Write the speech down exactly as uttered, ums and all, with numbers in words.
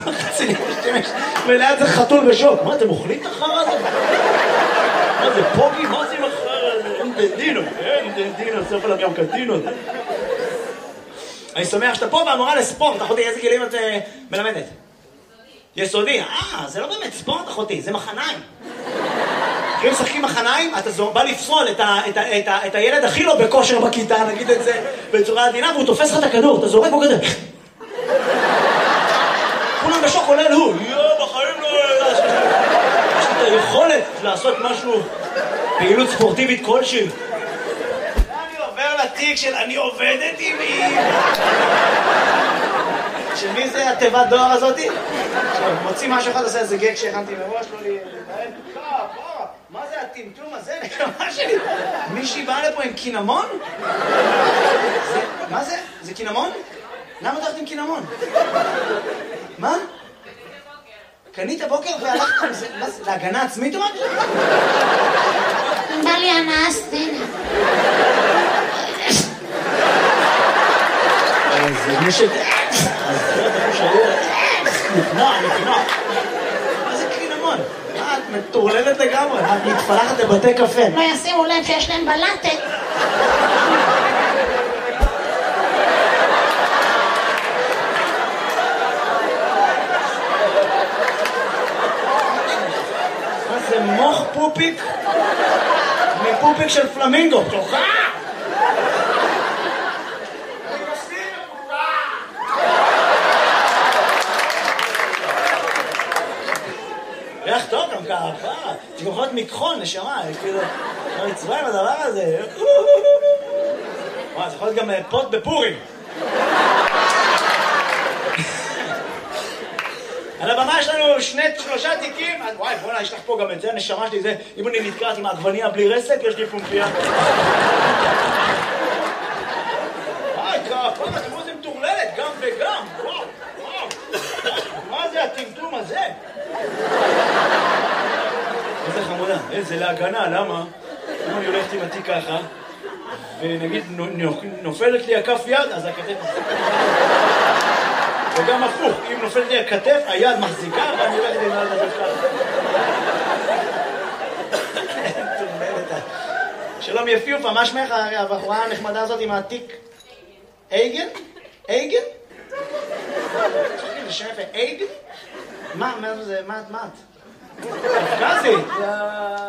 חצי להשתמש, וליד זה חתול בשוק. מה, אתם אוכלים את החרא הזה? מה זה פוגי? מה זה עם החרא הזה? אין דדינו, אין דדינו, סוף עליו גם קדינו. אני שמח שאתה פה והמורה לספורט, אחותי, איזה גילים את מלמדת? יסודי. אה, זה לא באמת ספורט, אחותי, זה מחניים. אם משחקים מחניים, אתה בא לפסול את הילד הכי לא בכושר בכיתה, נגיד את זה בצורה עדינה, והוא תופס לך את הכדור, אתה זורק בו כזה. כולם בשוק עולה הוא, יואו, בחיים לא... יש לי את היכולת לעשות משהו, פעילות ספורטיבית כלשהי. אני עובר לתיק של אני עובדת עם מי. של מי זה התיבת דואר הזאתי? מוציא משהו אחד, עושה איזה גג שהכנתי מראש, לא לי... מה זה הטמטום הזה? נקמה שלי. מישהי באה לפה עם קינמון? מה זה? זה קינמון? למה אתה הולכת עם קינמון? מה? קנית בוקר והלכת עם זה? להגנה עצמית או משהו? בא לי הנאה סצנה. זה מי ש... אז זה אתה חושב נקנוע, נקנוע. מה זה קינמון? מה, את מטורללת לגמרי? את מתפלחת לבתי קפה. לא ישימו לב שיש להם בלטת. זה מוח פופיק מפופיק של פלמינגו. תוכה! אני מסכים לפורה! ריח טוב גם ככה. זה יכול להיות מקחון, נשמה. כאילו, לא נצבע עם הדבר הזה. וואי, זה יכול להיות גם פוט בפורים. על הבמה יש לנו שני, שלושה תיקים. וואי, בוא'נה, יש לך פה גם את זה, הנשמה שלי זה. אם אני נתקעת עם העגבניה בלי רסק, יש לי פומפיה. וואי, כפה, תראו זה מטורללת, גם וגם. וואו, וואו. מה זה הטמטום הזה? איזה חמודה, איזה להגנה, למה? אם אני הולכת עם התיק ככה, ונגיד נופלת לי הכף יד, אז הכתף... וגם הפוך, אם נופלת לי הכתף, היד מחזיקה, ואני הולכת לי מעל לדבר. שלום יפיופה, מה שמך הבחורה הנחמדה הזאת עם העתיק? אייגן? אייגן? זה שם יפה, אייגן? מה, מה זה, מה את? מה את? קפקזית!